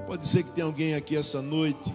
Pode ser que tenha alguém aqui essa noite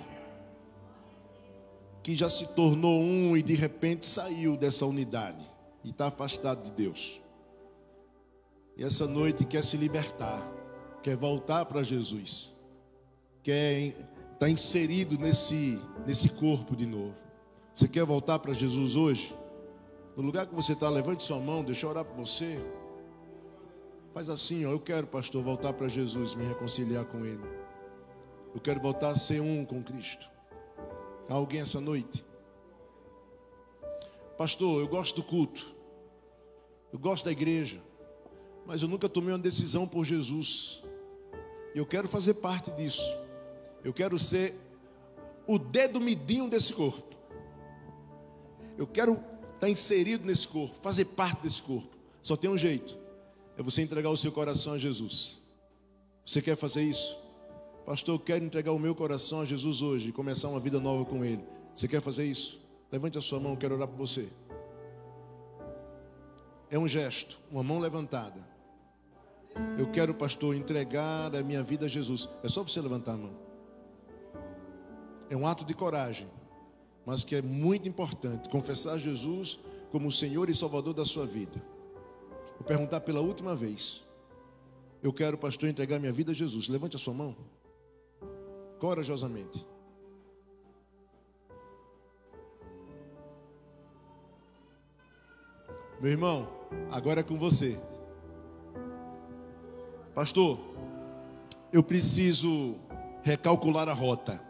que já se tornou um e de repente saiu dessa unidade e está afastado de Deus. E essa noite quer se libertar, quer voltar para Jesus, quer estar inserido nesse corpo de novo. Você quer voltar para Jesus hoje? No lugar que você está, levante sua mão, deixa eu orar por você. Faz assim, ó, eu quero, pastor, voltar para Jesus, me reconciliar com Ele. Eu quero voltar a ser um com Cristo. Há alguém essa noite? Pastor, eu gosto do culto, eu gosto da igreja, mas eu nunca tomei uma decisão por Jesus. E eu quero fazer parte disso. Eu quero ser o dedo midinho desse corpo. Eu quero estar inserido nesse corpo, fazer parte desse corpo. Só tem um jeito, é você entregar o seu coração a Jesus. Você quer fazer isso? Pastor, eu quero entregar o meu coração a Jesus hoje e começar uma vida nova com Ele. Você quer fazer isso? Levante a sua mão, eu quero orar por você. É um gesto, uma mão levantada. Eu quero, pastor, entregar a minha vida a Jesus. É só você levantar a mão. É um ato de coragem, mas que é muito importante. Confessar Jesus como o Senhor e Salvador da sua vida. Vou perguntar pela última vez. Eu quero, pastor, entregar minha vida a Jesus. Levante a sua mão. Corajosamente. Meu irmão, agora é com você. Pastor, eu preciso recalcular a rota.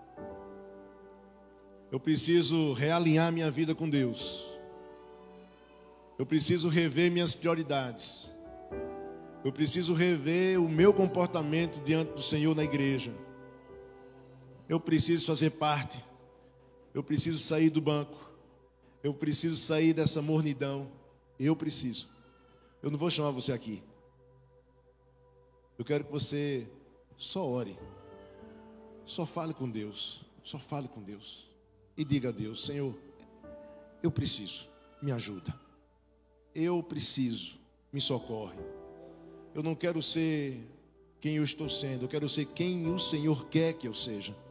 Eu preciso realinhar minha vida com Deus. Eu preciso rever minhas prioridades. Eu preciso rever o meu comportamento diante do Senhor na igreja. Eu preciso fazer parte. Eu preciso sair do banco. Eu preciso sair dessa mornidão. Eu preciso. Eu não vou chamar você aqui. Eu quero que você só ore. Só fale com Deus. Só fale com Deus. E diga a Deus: Senhor, eu preciso. Me ajuda. Eu preciso. Me socorre. Eu não quero ser quem eu estou sendo. Eu quero ser quem o Senhor quer que eu seja.